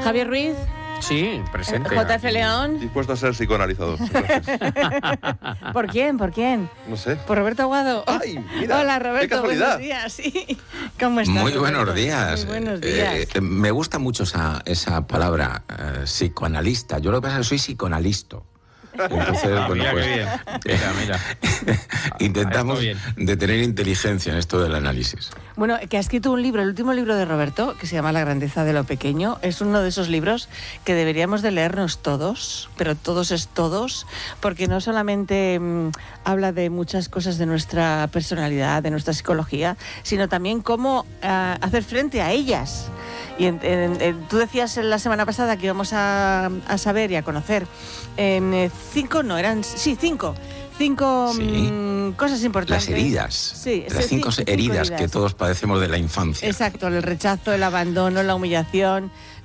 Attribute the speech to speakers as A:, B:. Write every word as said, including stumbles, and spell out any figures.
A: Javier Ruiz.
B: Sí, presente.
A: J F León.
C: Dispuesto a ser psicoanalizador.
A: ¿Por quién? ¿Por quién?
C: No sé.
A: ¿Por Roberto Aguado?
C: ¡Ay, mira!
A: Hola, Roberto.
C: ¡Qué casualidad!
A: Buenos días, sí. ¿Cómo estás,
D: Muy
A: Roberto?
D: buenos días.
A: Muy buenos días.
D: Eh, eh, me gusta mucho esa, esa palabra, eh, psicoanalista. Yo lo que pasa es que soy psicoanalisto. Entonces,
B: Ah,
D: bueno,
B: mira
D: pues
B: qué bien. Mira, mira.
D: intentamos
B: Ah, está bien.
D: de tener inteligencia en esto del análisis.
A: Bueno, que ha escrito un libro, el último libro de Roberto, que se llama La grandeza de lo pequeño. Es uno de esos libros que deberíamos de leernos todos, pero todos es todos, porque no solamente mmm, habla de muchas cosas de nuestra personalidad, de nuestra psicología, sino también cómo uh, hacer frente a ellas. Y en, en, en, tú decías la semana pasada que íbamos a, a saber y a conocer en cinco, no, eran, sí, cinco. Cinco sí. mmm, cosas importantes.
D: Las heridas.
A: Sí,
D: las
A: sí,
D: cinco,
A: cinco
D: heridas,
A: heridas
D: que todos padecemos de la infancia.
A: Exacto, el rechazo, el abandono, la humillación,